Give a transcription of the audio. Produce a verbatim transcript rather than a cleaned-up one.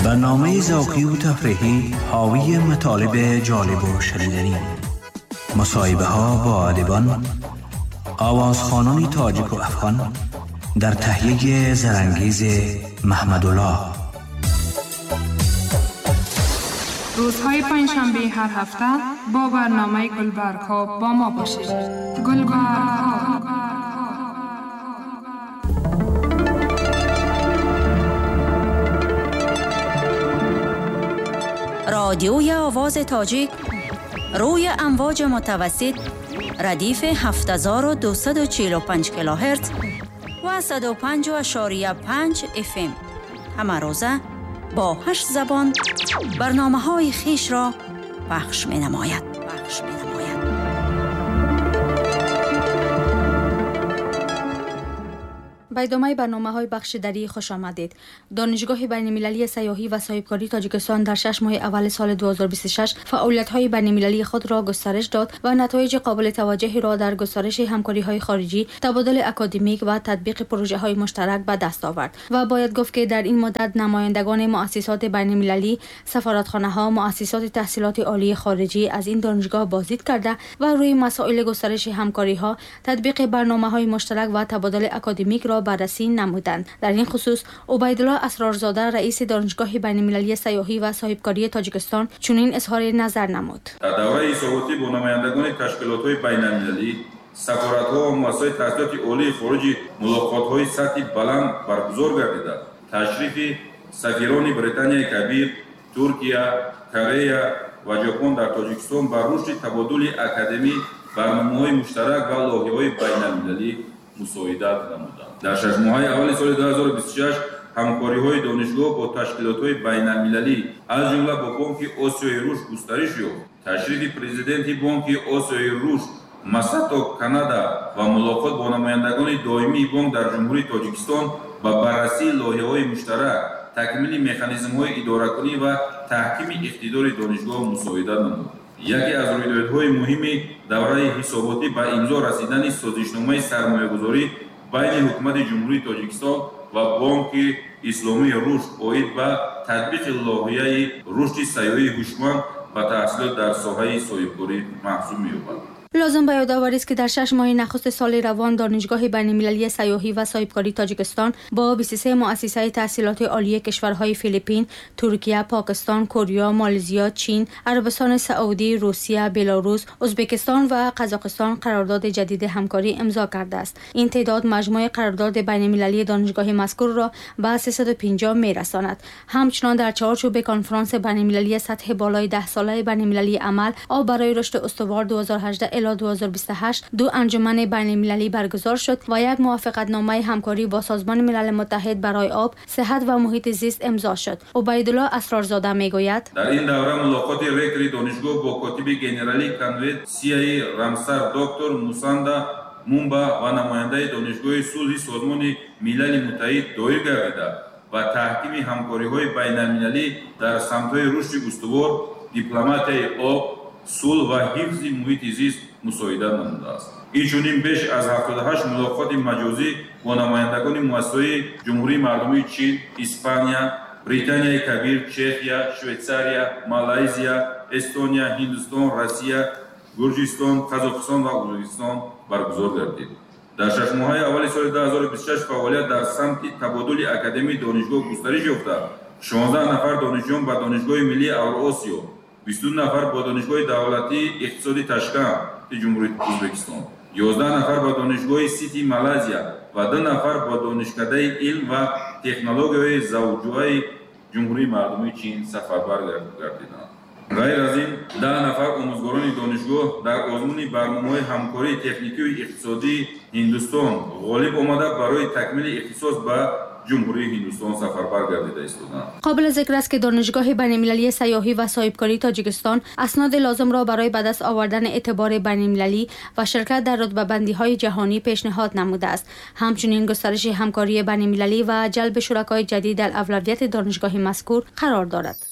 برنامه ذوقی و تفریحی حاوی مطالب جالب و شنیدنی، مصاحبه ها با ادیبان، آوازخوانان تاجیک و افغان در تهیه زرانگیز محمدالله. روزهای پنجشنبه هر هفته با برنامه گلبرگ ها با ما باشید. گلبرگ ها رادیوی آواز تاجیک روی امواج متوسط ردیف هفت هزار و دویست و چهل و پنج کیلوهرتز و صد و پنج اشاریه پنج اف ام همه روزه با هشت زبان برنامه های خیش را پخش می نماید. پخش می نماید. به ادامه برنامه‌های بخش دری خوش آمدید. دانشگاه بین‌المللی سیاحی و صاحبکاری تاجیکستان در شش ماه اول سال دو هزار و بیست و شش فعالیت‌های بین‌المللی خود را گسترش داد و نتایج قابل توجهی را در گسترش همکاری‌های خارجی، تبادل اکادمیک و تطبیق پروژه‌های مشترک به دست آورد و باید گفت که در این مدت نمایندگان مؤسسات بین‌المللی، سفارتخانه‌ها، مؤسسات تحصیلات عالی خارجی از این دانشگاه بازدید کرده و روی مسائل گسترش همکاری‌ها، تطبیق برنامه‌های مشترک و تبادل اکادمیک را بررسی نمودند. در این خصوص عبیدالله اسرارزاده رئیس دانشگاه بین‌المللی سیاحی و صاحبکاری تاجیکستان چنین اظهار نظر نمود. در دوره صحبتی با نمایندگان تشکیلات‌های بین‌المللی، سفارت‌ها و مؤسسات تحصیلات عالی خارجی ملاقات‌های سطحی بلند برگزار گردیده. تشریف سفیران بریتانیای کبیر، ترکیه، کره و ژاپن در تاجیکستان بر رشد تبادل اکادمی، برنامه‌های مشترک و لایحه‌های بین‌المللی مساعدت نمودند. در شش ماه اول سال دو هزار و بیست و شش همکاری‌های دانشگاه با تشکیلات‌های بین‌المللی از جمله با بانک آسیای رشد گسترش یافت. تشریف پرزیدنت بانک آسیای رشد مساتو کانادا و ملاقات با نمایندگان دائمی بانک در جمهوری تاجیکستان و بررسی لایحه‌های مشترک، تکمیل مکانیزم‌های اداره‌کنی و تحکیم اقتدار دانشگاه مساعدت نمود. یکی از رویدادهای مهم دوره حساباتی به امضا رسیدن سازشنامه سرمایه‌گذاری بین حکومت جمهوری تاجیکستان و بانک اسلامی رشد عاید به تطبیق لایحه رشد سیاحی هوشمند و تحصیلات در ساحه صاحبکاری محسوب می‌یابد. لازم به یادآوری است که در شش ماه نخست سال روان دانشگاه بین‌المللی سیاحی و صاحبکاری تاجیکستان با بیست و سه مؤسسه تحصیلات عالی کشورهای فیلیپین، ترکیه، پاکستان، کره، مالزی، چین، عربستان سعودی، روسیه، بلاروس، ازبکستان و قزاقستان قرارداد جدید همکاری امضا کرده است. این تعداد مجموع قرارداد بین‌المللی دانشگاه مذکور را به سیصد و پنجاه میرساند. همچنان در چارچوب کنفرانس بین‌المللی سطح بالای ده ساله بین‌المللی عمل آب برای رشد استوار دو هزار و هجده الی دو هزار و بیست و هشت دو انجمن بین‌المللی برگزار شد و یک موافقتنامه همکاری با سازمان ملل متحد برای آب، صحت و محیط زیست امضا شد. عبیدالله اسرارزاده میگوید در این دوره ملاقات رکتور دانشگاه با کاتب ژنرالی کنویت سی ای رامسر دکتر موساندا مومبا و نماینده دانشگاه صلح سازمان ملل متحد دایر گردیده و تحکیم همکاری‌های بین‌المللی در سمت‌های رشد استوار، دیپلماتیای آب، صلح و حفظ محیط زیست مساعدت نموده است. اینچنین بیش از هفتاد و هشت ملاقات مجازی با نمایندگان مؤسسات جمهوری مردمی چین، اسپانیا، بریتانیای کبیر، چخیا، شویتزاریا، مالایزیا، استونیا، هندوستان، روسیه، گرجستان، قزاقستان و ازبکستان برگزار گردید. در شش ماه اول سال دو هزار و بیست و شش فعالیت در سمت تبادل اکادمی دانشگاه گسترش یافته. شانزده نفر دانشجویان به دانشگاه ملی اوراسیا، بیست و دو نفر با دانشگاه دولتی اقتصادی تاشکند جمهوری ازبکستان، یازده نفر با دانشگاه سیتی مالزیا و دو نفر با دانشکده علم و تکنولوژی زوجوی جمهوری مردمی چین سفربر گردیدند. غیر از این ده نفر آموزگاران دانشگاه در آزمون برنامه همکاری تکنیکی و اقتصادی هندوستان غالب آمده برای تکمیل اختصاص به جمهوری هندوستان سفربر گردیده ایستادند. قابل ذکر است که دانشگاه بین‌المللی سیاحی و صاحبکاری تاجیکستان اسناد لازم را برای به دست آوردن اعتبار بین‌المللی و شرکت در رتبه‌بندی‌های جهانی پیشنهاد نموده است. همچنین گسترش همکاری بین‌المللی و جلب شرکای جدید در اولویت دانشگاه مذکور قرار دارد.